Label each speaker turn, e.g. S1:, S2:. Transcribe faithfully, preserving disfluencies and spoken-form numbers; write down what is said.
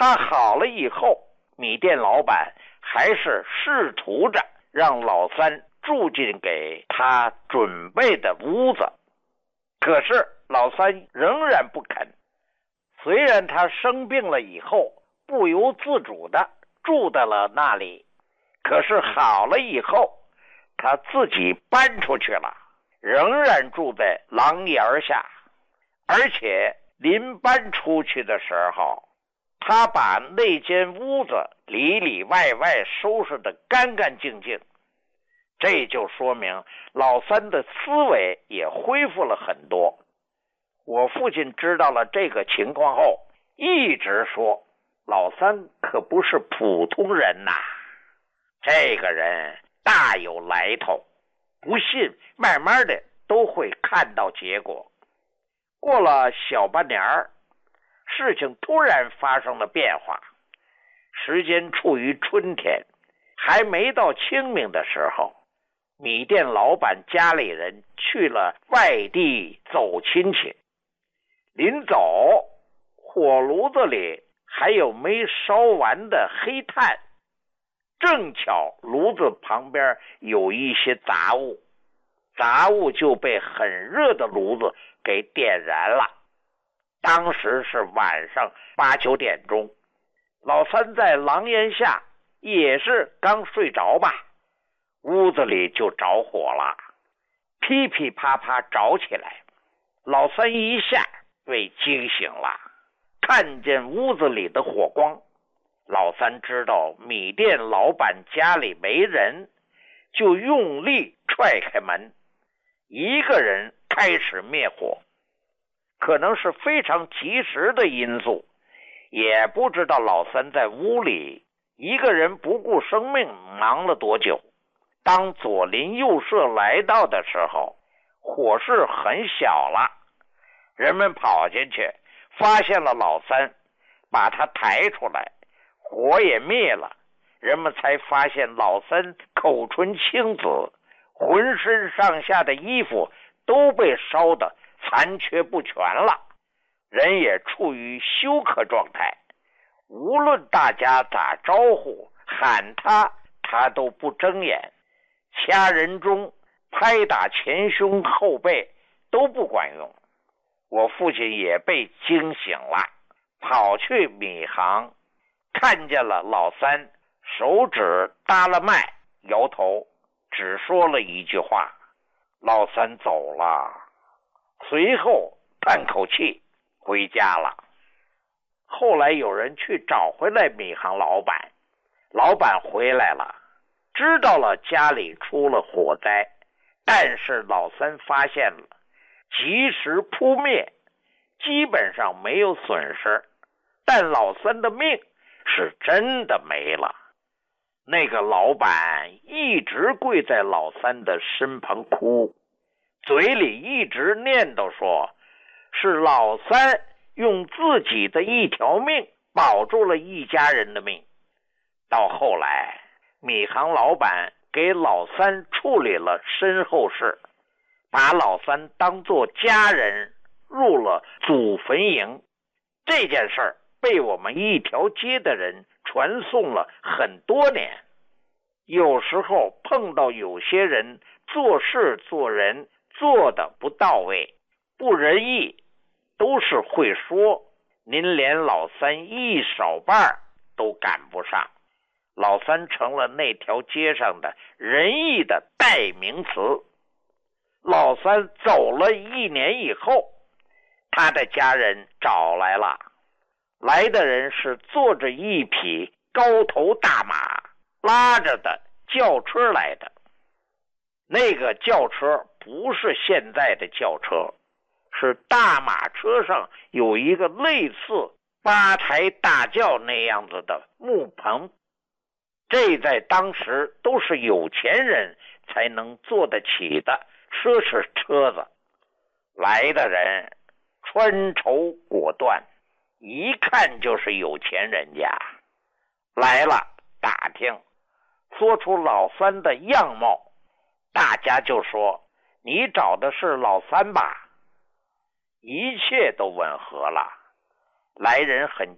S1: 他好了以后，米店老板还是试图着让老三住进给他准备的屋子，可是老三仍然不肯。虽然他生病了以后不由自主的住在了那里，可是好了以后他自己搬出去了，仍然住在廊檐下。而且临搬出去的时候，他把那间屋子里里外外收拾得干干净净。这就说明老三的思维也恢复了很多。我父亲知道了这个情况后，一直说老三可不是普通人呐，这个人大有来头，不信慢慢的都会看到结果。过了小半年儿，事情突然发生了变化。时间处于春天，还没到清明的时候，米店老板家里人去了外地走亲戚。临走，火炉子里还有没烧完的黑炭，正巧炉子旁边有一些杂物，杂物就被很热的炉子给点燃了。当时是晚上八九点钟，老三在廊檐下也是刚睡着吧，屋子里就着火了，噼噼啪啪着起来。老三一下被惊醒了，看见屋子里的火光，老三知道米店老板家里没人，就用力踹开门，一个人开始灭火。可能是非常及时的因素，也不知道老三在屋里一个人不顾生命忙了多久。当左邻右舍来到的时候，火势很小了，人们跑进去发现了老三，把他抬出来，火也灭了。人们才发现老三口唇青紫，浑身上下的衣服都被烧得残缺不全了，人也处于休克状态。无论大家咋招呼喊他，他都不睁眼，掐人中拍打前胸后背都不管用。我父亲也被惊醒了，跑去米行，看见了老三，手指搭了脉，摇头，只说了一句话：老三走了。随后叹口气回家了。后来有人去找回来米行老板，老板回来了，知道了家里出了火灾，但是老三发现了，及时扑灭，基本上没有损失，但老三的命是真的没了。那个老板一直跪在老三的身旁哭，嘴里一直念叨说，是老三用自己的一条命保住了一家人的命。到后来，米行老板给老三处理了身后事，把老三当作家人入了祖坟营。这件事儿被我们一条街的人传颂了很多年。有时候碰到有些人做事做人做的不到位，不仁义，都是会说，您连老三一少半都赶不上。老三成了那条街上的仁义的代名词。老三走了一年以后，他的家人找来了，来的人是坐着一匹高头大马，拉着的轿车来的。那个轿车不是现在的轿车，是大马车上有一个类似八抬大轿那样子的木棚，这在当时都是有钱人才能坐得起的奢侈车子。来的人穿绸裹缎，一看就是有钱人家。来了打听，说出老三的样貌，大家就说，你找的是老三吧？一切都吻合了。来人很